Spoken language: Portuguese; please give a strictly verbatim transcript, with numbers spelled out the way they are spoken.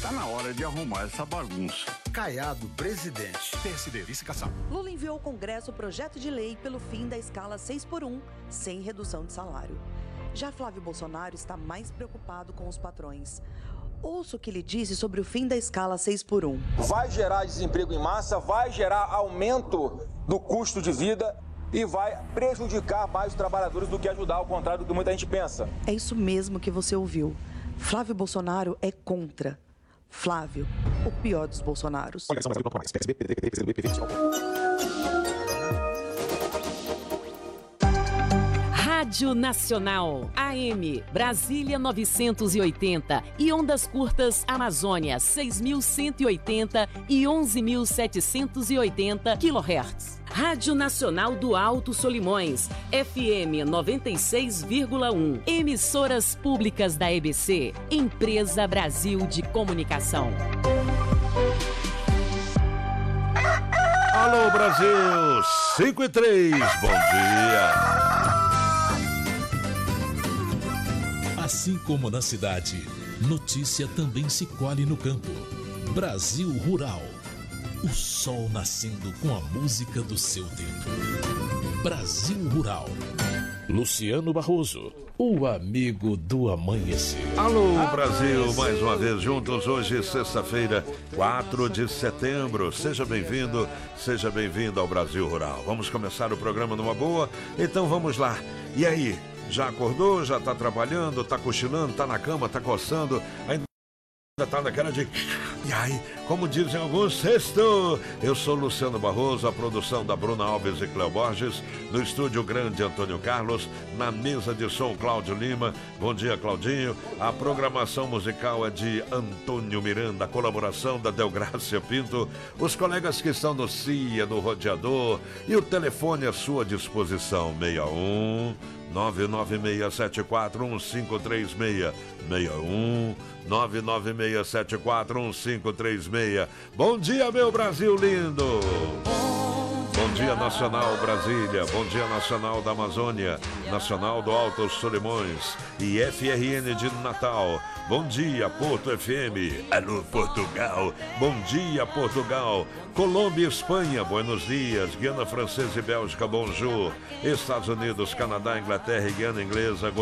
Tá na hora de arrumar essa bagunça. Caiado, presidente. P S D, vice-cação. Lula enviou ao Congresso o projeto de lei pelo fim da escala seis por um, sem redução de salário. Já Flávio Bolsonaro está mais preocupado com os patrões. Ouça o que ele disse sobre o fim da escala seis por um. Vai gerar desemprego em massa, vai gerar aumento do custo de vida e vai prejudicar mais os trabalhadores do que ajudar, ao contrário do que muita gente pensa. É isso mesmo que você ouviu. Flávio Bolsonaro é contra. Flávio, o pior dos Bolsonaros. Rádio Nacional, A M, Brasília novecentos e oitenta e ondas curtas Amazônia seis mil cento e oitenta e onze mil setecentos e oitenta quilohertz. Rádio Nacional do Alto Solimões, F M noventa e seis vírgula um. Emissoras públicas da E B C, Empresa Brasil de Comunicação. Alô Brasil, cinco e três, bom dia. Assim como na cidade, notícia também se colhe no campo. Brasil Rural. O sol nascendo com a música do seu tempo. Brasil Rural. Luciano Barroso, o amigo do amanhecer. Alô Brasil, mais uma vez juntos hoje, sexta-feira, quatro de setembro. Seja bem-vindo, seja bem-vindo ao Brasil Rural. Vamos começar o programa numa boa? Então vamos lá. E aí? Já acordou, já tá trabalhando, tá cochilando, tá na cama, tá coçando, ainda tá naquela de... E aí, como dizem alguns, sexto! Eu sou Luciano Barroso, a produção da Bruna Alves e Cleo Borges, no estúdio grande Antônio Carlos, na mesa de som Cláudio Lima. Bom dia, Claudinho. A programação musical é de Antônio Miranda, a colaboração da Delgrácia Pinto, os colegas que estão no C I A, no Rodeador, e o telefone à sua disposição, seis um nove nove seis sete quatro um cinco três seis, seis um nove nove seis sete quatro um cinco três seis. Bom dia, meu Brasil lindo! Bom dia, Nacional Brasília, bom dia, Nacional da Amazônia, Nacional do Alto Solimões e F R N de Natal. Bom dia, Porto F M. Alô, Portugal. Bom dia, Portugal. Colômbia, Espanha, Buenos Dias. Guiana Francesa e Bélgica, bonjour. Estados Unidos, Canadá, Inglaterra e Guiana Inglesa,